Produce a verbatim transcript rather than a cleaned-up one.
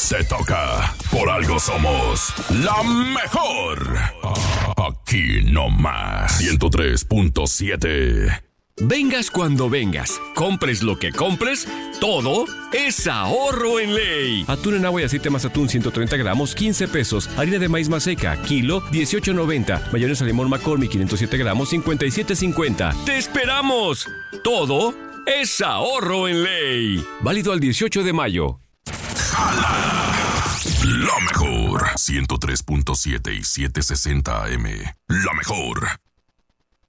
Te toca. Por algo somos la mejor. Aquí nomás. ciento tres punto siete. Vengas cuando vengas, compres lo que compres, todo es ahorro en ley. Atún en agua y aceite Mazatún ciento treinta gramos, quince pesos. Harina de maíz maseca, kilo, dieciocho noventa. Mayonesa limón McCormick, quinientos siete gramos, cincuenta y siete cincuenta. ¡Te esperamos! Todo es ahorro en ley. Válido al dieciocho de mayo. ¡Jala! La mejor. ciento tres punto siete y setecientos sesenta A M. La mejor.